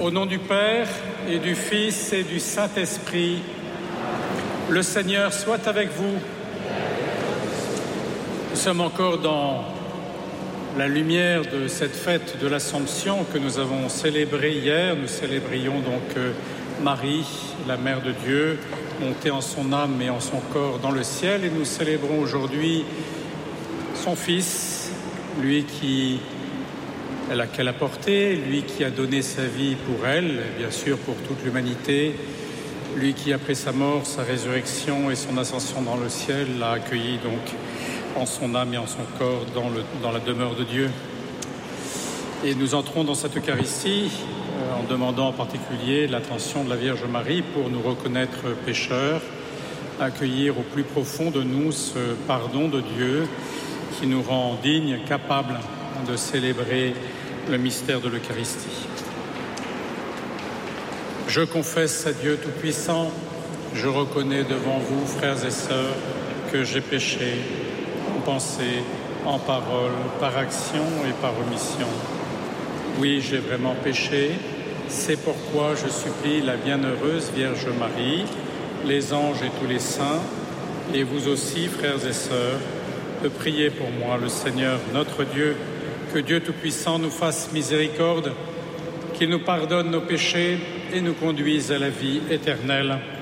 Au nom du Père et du Fils et du Saint-Esprit, le Seigneur soit avec vous. Nous sommes encore dans la lumière de cette fête de l'Assomption que nous avons célébrée hier. Nous célébrions donc Marie, la Mère de Dieu, montée en son âme et en son corps dans le ciel. Et nous célébrons aujourd'hui son Fils, lui qu'elle a porté, lui qui a donné sa vie pour elle, bien sûr pour toute l'humanité, lui qui, après sa mort, sa résurrection et son ascension dans le ciel, l'a accueilli donc en son âme et en son corps dans la demeure de Dieu. Et nous entrons dans cette Eucharistie en demandant en particulier l'attention de la Vierge Marie pour nous reconnaître pécheurs, accueillir au plus profond de nous ce pardon de Dieu qui nous rend dignes, capables de célébrer le mystère de l'Eucharistie. Je confesse à Dieu Tout-Puissant, je reconnais devant vous, frères et sœurs, que j'ai péché en pensée, en parole, par action et par omission. Oui, j'ai vraiment péché, c'est pourquoi je supplie la bienheureuse Vierge Marie, les anges et tous les saints, et vous aussi, frères et sœurs, de prier pour moi, le Seigneur notre Dieu, que Dieu Tout-Puissant nous fasse miséricorde, qu'il nous pardonne nos péchés et nous conduise à la vie éternelle.